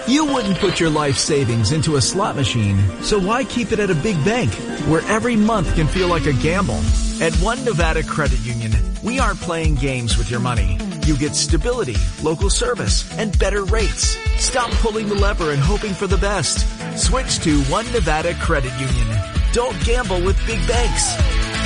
You wouldn't put your life savings into a slot machine, so why keep it at a big bank where every month can feel like a gamble? At One Nevada Credit Union, we aren't playing games with your money. You get stability, local service, and better rates. Stop pulling the lever and hoping for the best. Switch to One Nevada Credit Union. Don't gamble with big banks.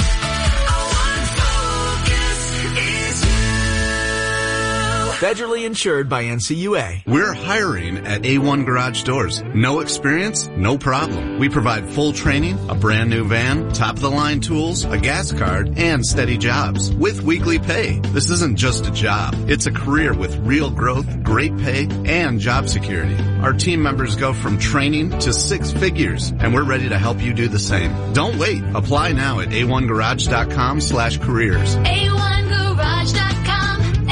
Federally insured by NCUA. We're hiring at A1 Garage Doors. No experience? No problem. We provide full training, a brand new van, top-of-the-line tools, a gas card, and steady jobs with weekly pay. This isn't just a job. It's a career with real growth, great pay, and job security. Our team members go from training to 6 figures, and we're ready to help you do the same. Don't wait. Apply now at a1garage.com/careers. A1garage.com.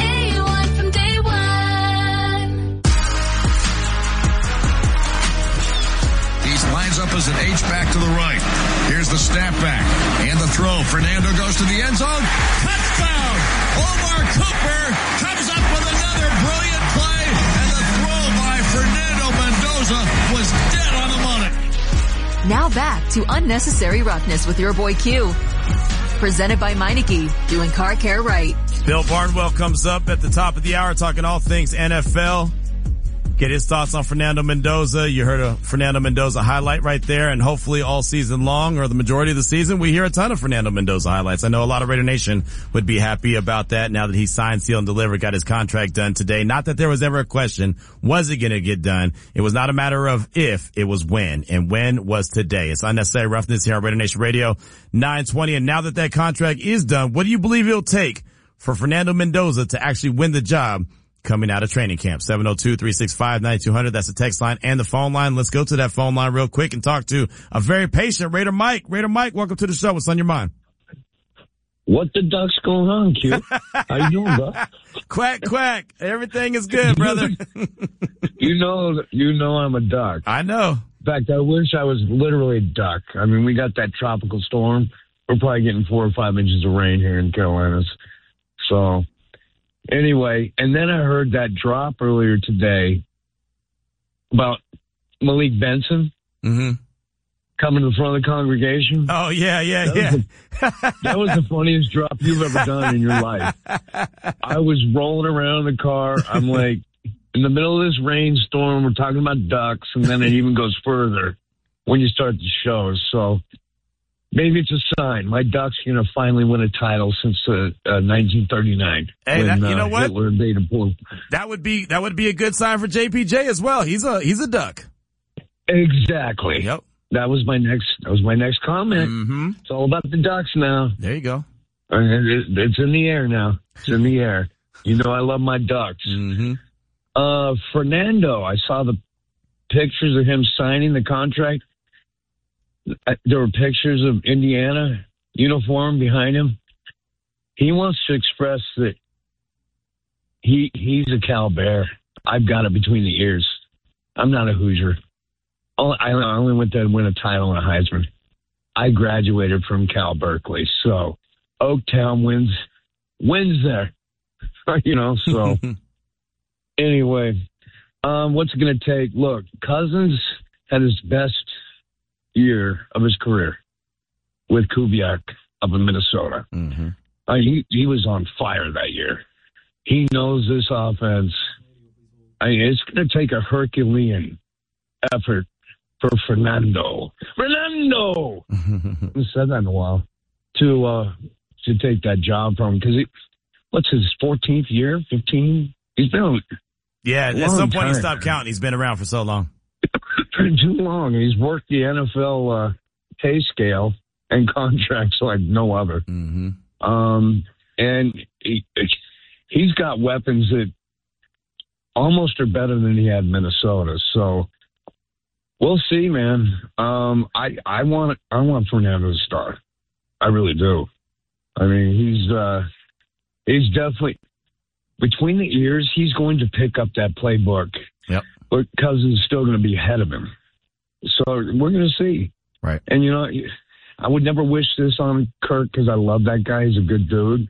Lines up as an H-back to the right. Here's the snap back. And the throw. Fernando goes to the end zone. Touchdown! Omar Cooper comes up with another brilliant play. And the throw by Fernando Mendoza was dead on the money. Now back to Unnecessary Roughness with your boy Q. Presented by Meineke, doing car care right. Bill Barnwell comes up at the top of the hour talking all things NFL. Get his thoughts on Fernando Mendoza. You heard a Fernando Mendoza highlight right there, and hopefully all season long, or the majority of the season, we hear a ton of Fernando Mendoza highlights. I know a lot of Raider Nation would be happy about that now that he's signed, sealed, and delivered, got his contract done today. Not that there was ever a question, was it going to get done? It was not a matter of if, it was when, and when was today. It's Unnecessary Roughness here on Raider Nation Radio 920, and now that that contract is done, what do you believe it'll take for Fernando Mendoza to actually win the job coming out of training camp? 702-365-9200. That's the text line and the phone line. Let's go to that phone line real quick and talk to a very patient Raider Mike. Raider Mike, welcome to the show. What's on your mind? What the duck's going on, Q? How you doing, bro? Quack, quack. Everything is good, brother. You know I'm a duck. I know. In fact, I wish I was literally a duck. I mean, we got that tropical storm. We're probably getting 4 or 5 inches of rain here in Carolinas. So, anyway, and then I heard that drop earlier today about Malik Benson coming to the front of the congregation. Oh, yeah. That was the funniest drop you've ever done in your life. I was rolling around in the car. I'm like, in the middle of this rainstorm, we're talking about ducks, and then it even goes further when you start the show. So maybe it's a sign. My Ducks going to finally win a title since 1939. Hey, when, you know what? Hitler invaded Poland. That would be a good sign for JPJ as well. He's a Duck. Exactly. Yep. That was my next comment. Mm-hmm. It's all about the Ducks now. There you go. It's in the air now. It's in the air. You know I love my Ducks. Mm-hmm. Fernando, I saw the pictures of him signing the contract. There were pictures of Indiana uniform behind him. He wants to express that he's a Cal Bear. I've got it between the ears. I'm not a Hoosier. I only went there to win a title and a Heisman. I graduated from Cal Berkeley, so Oaktown wins there. So anyway, what's it going to take? Look, Cousins had his best year of his career with Kubiak up in Minnesota. Mm-hmm. He was on fire that year. He knows this offense. It's going to take a Herculean effort for Fernando. I haven't said that in a while. To take that job from him, because what's his 14th year? 15? He's been at some point he stopped counting. He's been around for so long. Too long. He's worked the NFL pay scale and contracts like no other. Mm-hmm. And he's got weapons that almost are better than he had in Minnesota. So we'll see, man. I want Fernando to start. I really do. I mean, he's definitely between the ears. He's going to pick up that playbook. Yep. But Cousins is still going to be ahead of him. So we're going to see. Right. And, I would never wish this on Kirk because I love that guy. He's a good dude.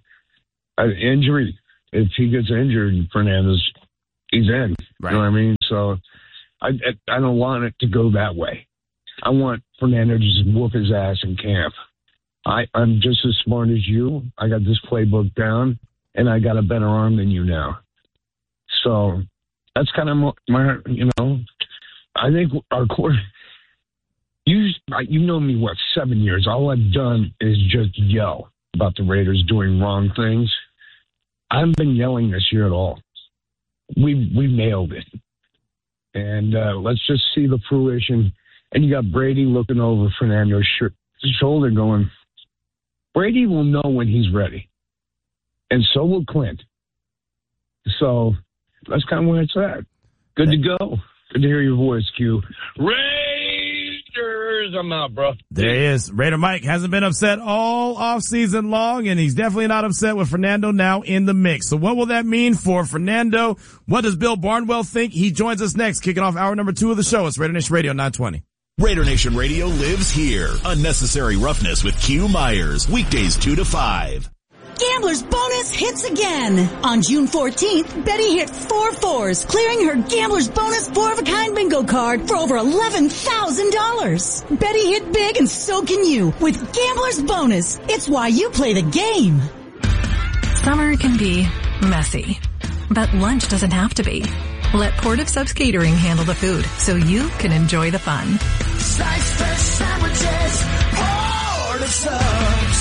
Injury. If he gets injured, Fernandez, he's in. Right. You know what I mean? So I don't want it to go that way. I want Fernando to just whoop his ass in camp. I'm just as smart as you. I got this playbook down, and I got a better arm than you now. So that's kind of my I think our court. You know me, 7 years? All I've done is just yell about the Raiders doing wrong things. I haven't been yelling this year at all. We nailed it. And let's just see the fruition. And you got Brady looking over Fernando's shoulder going, Brady will know when he's ready. And so will Clint. So that's kind of where it's at. Good to go. Good to hear your voice, Q. Raiders, I'm out, bro. There he is. Raider Mike hasn't been upset all offseason long, and he's definitely not upset with Fernando now in the mix. So what will that mean for Fernando? What does Bill Barnwell think? He joins us next, kicking off hour number 2 of the show. It's Raider Nation Radio 920. Raider Nation Radio lives here. Unnecessary Roughness with Q Myers. Weekdays 2 to 5. Gambler's Bonus hits again. On June 14th, Betty hit 4 fours, clearing her Gambler's Bonus 4-of-a-kind bingo card for over $11,000. Betty hit big and so can you with Gambler's Bonus. It's why you play the game. Summer can be messy, but lunch doesn't have to be. Let Port of Subs Catering handle the food so you can enjoy the fun. Slice fresh sandwiches, Port of Subs.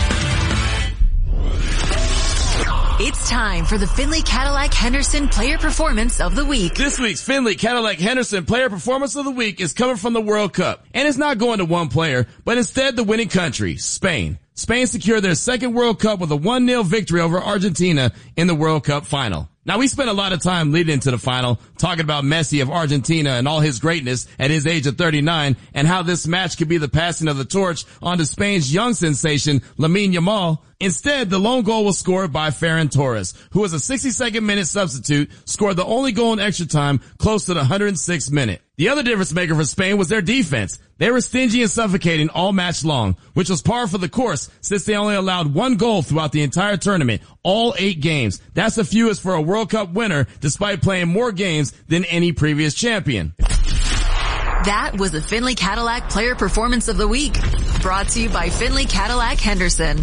It's time for the Findlay Cadillac Henderson Player Performance of the Week. This week's Findlay Cadillac Henderson Player Performance of the Week is coming from the World Cup. And it's not going to one player, but instead the winning country, Spain. Spain secured their second World Cup with a 1-0 victory over Argentina in the World Cup final. Now, we spent a lot of time leading into the final talking about Messi of Argentina and all his greatness at his age of 39 and how this match could be the passing of the torch onto Spain's young sensation, Lamine Yamal. Instead, the lone goal was scored by Ferran Torres, who was a 62nd minute substitute, scored the only goal in extra time close to the 106th minute. The other difference maker for Spain was their defense. They were stingy and suffocating all match long, which was par for the course since they only allowed 1 goal throughout the entire tournament, all 8 games. That's the fewest for a World Cup winner, despite playing more games than any previous champion. That was the Findlay Cadillac Player Performance of the Week, brought to you by Findlay Cadillac Henderson.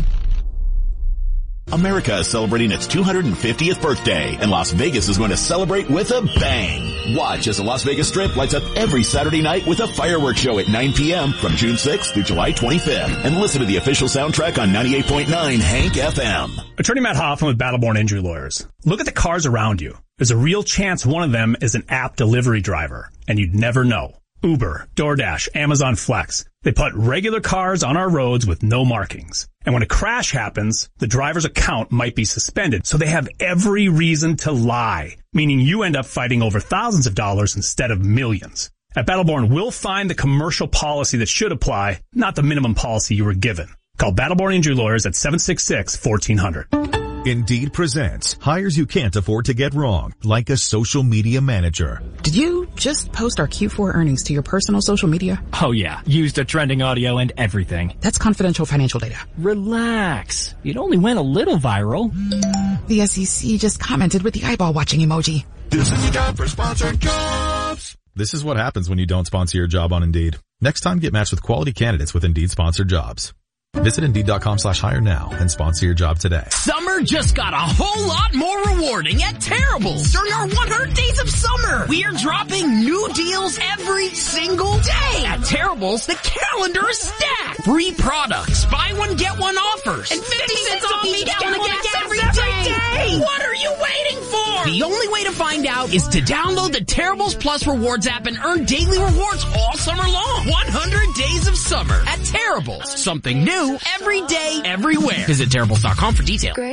America is celebrating its 250th birthday, and Las Vegas is going to celebrate with a bang. Watch as the Las Vegas Strip lights up every Saturday night with a fireworks show at 9 p.m. from June 6th through July 25th. And listen to the official soundtrack on 98.9 Hank FM. Attorney Matt Hoffman with Battleborn Injury Lawyers. Look at the cars around you. There's a real chance one of them is an app delivery driver, and you'd never know. Uber, DoorDash, Amazon Flex. They put regular cars on our roads with no markings. And when a crash happens, the driver's account might be suspended. So they have every reason to lie, meaning you end up fighting over thousands of dollars instead of millions. At Battleborn, we'll find the commercial policy that should apply, not the minimum policy you were given. Call Battleborn Injury Lawyers at 766-1400. Indeed presents hires you can't afford to get wrong, like a social media manager. Did you just post our Q4 earnings to your personal social media? Oh yeah, used a trending audio and everything. That's confidential financial data. Relax. It only went a little viral. The SEC just commented with the eyeball watching emoji. This is the job for sponsored jobs. This is what happens when you don't sponsor your job on Indeed. Next time, get matched with quality candidates with Indeed sponsored jobs. Visit Indeed.com/hire now and sponsor your job today. Summer just got a whole lot more rewarding at Terrible's. During our 100 days of summer, we are dropping new deals every single day. At Terrible's, the calendar is stacked. Free products, buy one, get one offers, and 50 cents off each gallon of gas every day. What are you waiting for? The only way to find out is to download the Terrible's Plus Rewards app and earn daily rewards all summer long. 100 days of summer at Terrible's. Something new every day, everywhere. Visit Terrible's.com for details.